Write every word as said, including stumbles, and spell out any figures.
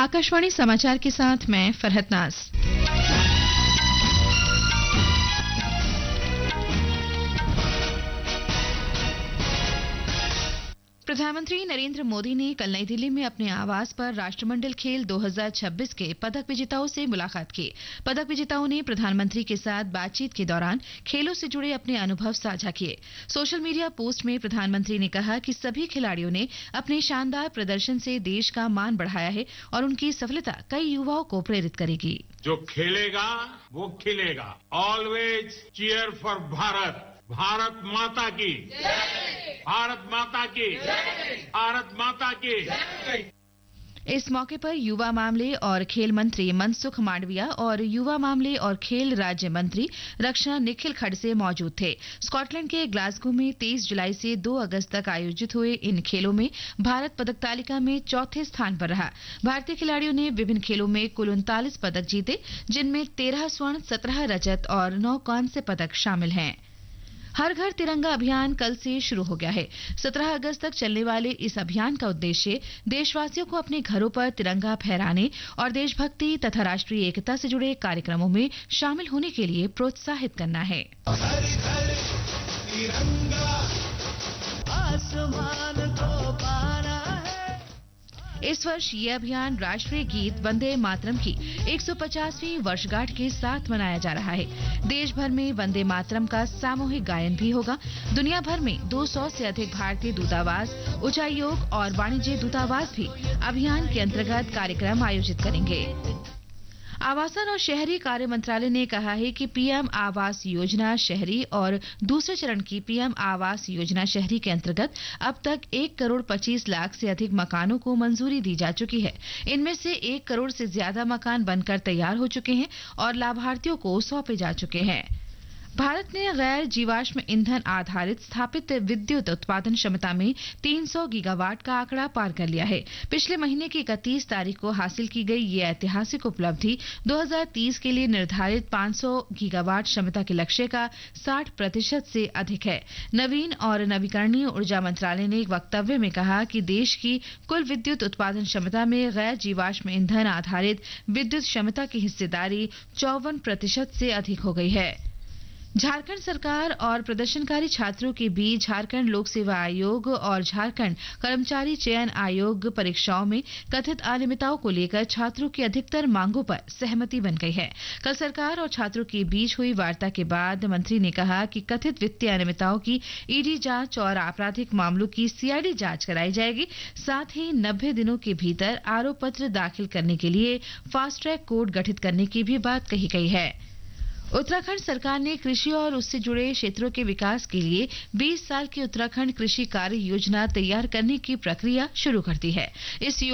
आकाशवाणी समाचार के साथ मैं फरहत नाज। प्रधानमंत्री नरेंद्र मोदी ने कल नई दिल्ली में अपने आवास पर राष्ट्रमंडल खेल दो हज़ार छब्बीस के पदक विजेताओं से मुलाकात की। पदक विजेताओं ने प्रधानमंत्री के साथ बातचीत के दौरान खेलों से जुड़े अपने अनुभव साझा किए। सोशल मीडिया पोस्ट में प्रधानमंत्री ने कहा कि सभी खिलाड़ियों ने अपने शानदार प्रदर्शन से देश का मान बढ़ाया है और उनकी सफलता कई युवाओं को प्रेरित करेगी। जो खेलेगा वो खिलेगा। Always cheer for Bharat. Bharat माता की भारत माता की भारत माता की। इस मौके पर युवा मामले और खेल मंत्री मनसुख मांडविया और युवा मामले और खेल राज्य मंत्री रक्षा निखिल खड़से मौजूद थे। स्कॉटलैंड के ग्लासगो में तेईस जुलाई से दो अगस्त तक आयोजित हुए इन खेलों में भारत पदक तालिका में चौथे स्थान पर रहा। भारतीय खिलाड़ियों ने विभिन्न खेलों में कुल उनतालीस पदक जीते, जिनमें तेरह स्वर्ण, सत्रह रजत और नौ कांस्य पदक शामिल हैं। हर घर तिरंगा अभियान कल से शुरू हो गया है। सत्रह अगस्त तक चलने वाले इस अभियान का उद्देश्य देशवासियों को अपने घरों पर तिरंगा फहराने और देशभक्ति तथा राष्ट्रीय एकता से जुड़े कार्यक्रमों में शामिल होने के लिए प्रोत्साहित करना है। हर घर तिरंगा आसमान को पाना है। इस वर्ष ये अभियान राष्ट्रीय गीत वंदे मातरम की एक सौ पचासवीं वर्षगांठ के साथ मनाया जा रहा है। देश भर में वंदे मातरम का सामूहिक गायन भी होगा। दुनिया भर में दो सौ से अधिक भारतीय दूतावास, उच्चायोग और वाणिज्य दूतावास भी अभियान के अंतर्गत कार्यक्रम आयोजित करेंगे। आवासन और शहरी कार्य मंत्रालय ने कहा है कि पीएम आवास योजना शहरी और दूसरे चरण की पीएम आवास योजना शहरी के अंतर्गत अब तक एक करोड़ पच्चीस लाख से अधिक मकानों को मंजूरी दी जा चुकी है। इनमें से एक करोड़ से ज्यादा मकान बनकर तैयार हो चुके हैं और लाभार्थियों को सौंपे जा चुके हैं। भारत ने गैर जीवाश्म ईंधन आधारित स्थापित विद्युत उत्पादन क्षमता में तीन सौ गीगावाट का आंकड़ा पार कर लिया है। पिछले महीने की इकतीस तारीख को हासिल की गई ये ऐतिहासिक उपलब्धि दो हज़ार तीस के लिए निर्धारित पाँच सौ गीगावाट क्षमता के लक्ष्य का साठ प्रतिशत से अधिक है। नवीन और नवीकरणीय ऊर्जा मंत्रालय ने एक वक्तव्य में कहा कि देश की कुल विद्युत उत्पादन क्षमता में गैर जीवाश्म ईंधन आधारित विद्युत क्षमता की हिस्सेदारी चौवन प्रतिशत से अधिक हो गई है। झारखंड सरकार और प्रदर्शनकारी छात्रों के बीच झारखंड लोक सेवा आयोग और झारखंड कर्मचारी चयन आयोग परीक्षाओं में कथित अनियमितताओं को लेकर छात्रों की अधिकतर मांगों पर सहमति बन गई है। कल सरकार और छात्रों के बीच हुई वार्ता के बाद मंत्री ने कहा कि कथित वित्तीय अनियमितताओं की ईडी जांच और आपराधिक मामलों की सीआईडी जांच कराई जाएगी। साथ ही नब्बे दिनों के भीतर आरोप पत्र दाखिल करने के लिए फास्ट ट्रैक कोर्ट गठित करने की भी बात कही गई है। उत्तराखंड सरकार ने कृषि और उससे जुड़े क्षेत्रों के विकास के लिए बीस साल की उत्तराखंड कृषि कार्य योजना तैयार करने की प्रक्रिया शुरू कर दी है। इस